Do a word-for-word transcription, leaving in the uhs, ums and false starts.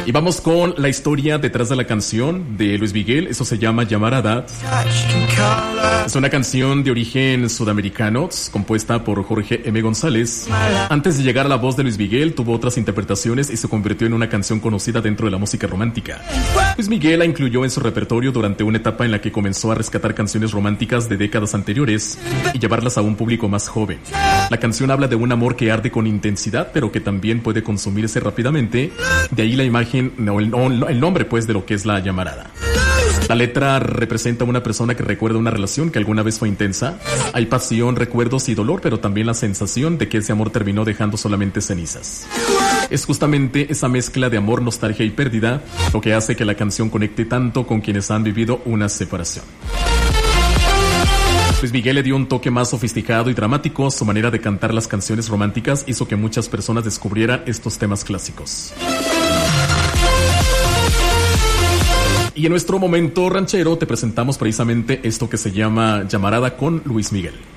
Y vamos con la historia detrás de la canción de Luis Miguel. Eso se llama Llamarada. Es una canción de origen sudamericano, compuesta por Jorge M. González. Antes de llegar a la voz de Luis Miguel, tuvo otras interpretaciones y se convirtió en una canción conocida dentro de la música romántica. Luis Miguel la incluyó en su repertorio durante una etapa en la que comenzó a rescatar canciones románticas de décadas anteriores y llevarlas a un público más joven. La canción habla de un amor que arde con intensidad, pero que también puede consumirse rápidamente. De ahí la imagen, no, el, no, el nombre pues de lo que es la llamarada. La letra representa a una persona que recuerda una relación que alguna vez fue intensa. Hay pasión, recuerdos y dolor, pero también la sensación de que ese amor terminó dejando solamente cenizas. Es justamente esa mezcla de amor, nostalgia y pérdida lo que hace que la canción conecte tanto con quienes han vivido una separación. Luis Miguel le dio un toque más sofisticado y dramático. Su manera de cantar las canciones románticas hizo que muchas personas descubrieran estos temas clásicos. Y en nuestro momento ranchero te presentamos precisamente esto que se llama Llamarada con Luis Miguel.